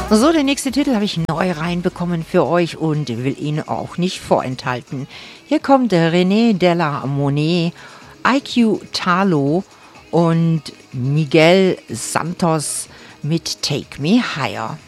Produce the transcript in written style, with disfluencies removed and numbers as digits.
So, der nächste Titel habe ich neu reinbekommen für euch und will ihn auch nicht vorenthalten. Hier kommt René Della Monet, IQ Talo und Miguel Santos mit Take Me Higher.